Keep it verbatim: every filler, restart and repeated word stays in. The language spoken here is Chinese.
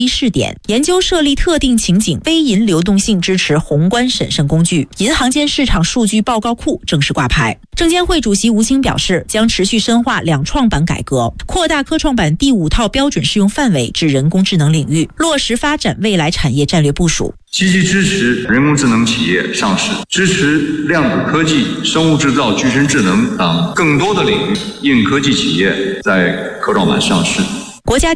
试点，研究设立特定情景非银流动性支持宏观审慎工具，银行间市场数据报告库正式挂牌。证监会主席吴清表示，将持续深化两创板改革，扩大科创板第五套标准适用范围至人工智能领域，落实发展未来产业战略部署。 积极支持人工智能企业上市，支持量子科技、生物制造、具身智能等更多的领域硬科技企业在科创板上市。 国家